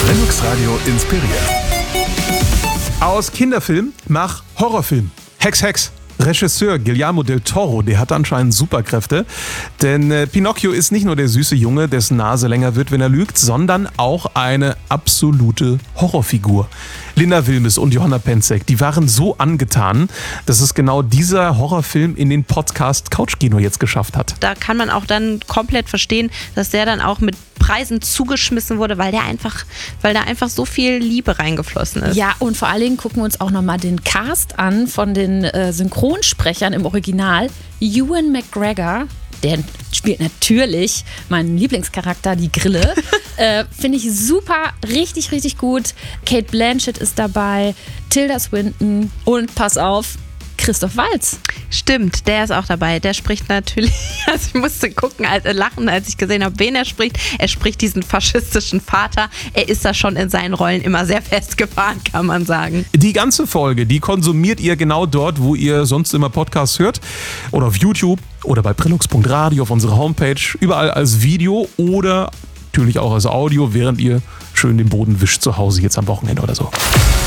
Linux Radio inspiriert. Aus Kinderfilm mach Horrorfilm. Hex, Hex. Regisseur Guillermo del Toro, der hat anscheinend Superkräfte, denn Pinocchio ist nicht nur der süße Junge, dessen Nase länger wird, wenn er lügt, sondern auch eine absolute Horrorfigur. Linda Wilmes und Johanna Penzek, die waren so angetan, dass es genau dieser Horrorfilm in den Podcast Couchkino jetzt geschafft hat. Da kann man auch dann komplett verstehen, dass der dann auch mit Preisen zugeschmissen wurde, weil da einfach so viel Liebe reingeflossen ist. Ja, und vor allen Dingen gucken wir uns auch nochmal den Cast an von den Synchronsprechern im Original. Ewan McGregor, der spielt natürlich meinen Lieblingscharakter, die Grille. Finde ich super, richtig, richtig gut. Kate Blanchett ist dabei, Tilda Swinton und pass auf, Christoph Waltz. Stimmt, der ist auch dabei. Der spricht natürlich, also ich musste lachen, als ich gesehen habe, wen er spricht. Er spricht diesen faschistischen Vater. Er ist da schon in seinen Rollen immer sehr festgefahren, kann man sagen. Die ganze Folge, die konsumiert ihr genau dort, wo ihr sonst immer Podcasts hört. Oder auf YouTube oder bei prillux.radio auf unserer Homepage. Überall als Video oder natürlich auch als Audio, während ihr schön den Boden wischt zu Hause jetzt am Wochenende oder so.